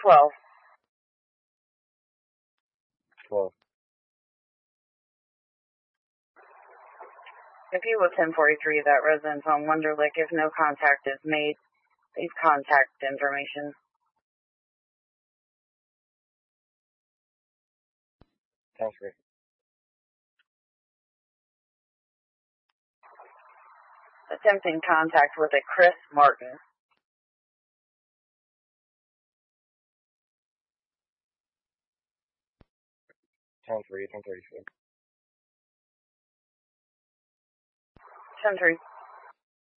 12. 12. If you with 1043, that residence on Wonderlick, if no contact is made, please contact information. Thanks, Rick. Attempting contact with a Chris Martin. Ten 3, 1034. 10-3.